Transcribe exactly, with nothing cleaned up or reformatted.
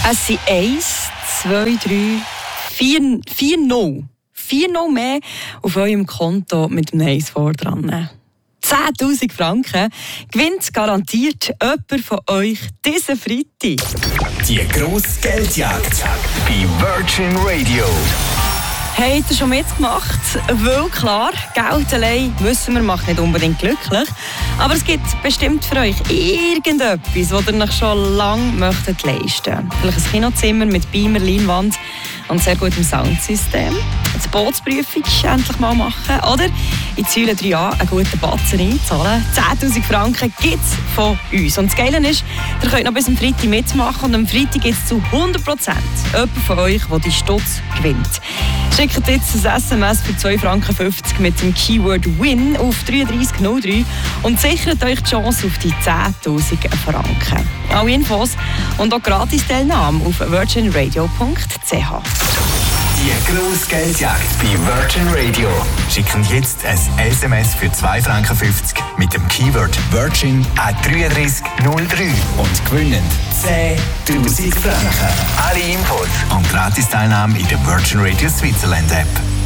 Es sind eins, zwei, drei, vier, vier null. vier null mehr auf eurem Konto mit dem eins vor dran. zehntausend Franken gewinnt garantiert jemand von euch diesen Freitag. Die grosse Geldjagd bei Virgin Radio. Habt ihr schon mitgemacht? Weil klar, Geld allein, wissen wir, macht nicht unbedingt glücklich. Aber es gibt bestimmt für euch irgendetwas, das ihr euch schon lange möchtet leisten. Vielleicht ein Kinozimmer mit Beamer, Leinwand und sehr gutem Soundsystem. Eine Bootsprüfung endlich mal machen. Oder in Säule drei a einen guten Batzen einzahlen. zehntausend Franken gibt es von uns. Und das Geile ist, ihr könnt noch bis am Freitag mitmachen. Und am Freitag gibt es zu hundert Prozent jemand von euch, der die Stutz gewinnt. Schickt jetzt ein S M S für zwei Franken fünfzig mit dem Keyword WIN auf drei drei null drei und sichert euch die Chance auf die zehntausend Franken. Alle Infos und auch Gratis-Teilnahme auf virgin radio punkt c h. Die grosse Geldjagd bei Virgin Radio. Schicken jetzt ein S M S für zwei Franken fünfzig mit dem Keyword Virgin an drei drei null drei und gewinnen zehntausend Franken. Alle Infos und Gratis-Teilnahme in der Virgin Radio Switzerland App.